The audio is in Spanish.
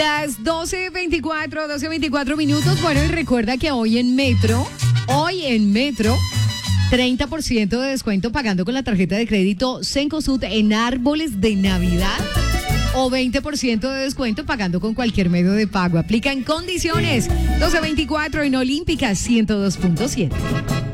Las 12:24 minutos. Bueno, y recuerda que hoy en Metro, 30% de descuento pagando con la tarjeta de crédito Cencosud en árboles de Navidad o 20% de descuento pagando con cualquier medio de pago. Aplica en condiciones. 12:24 en Olímpica 102.7.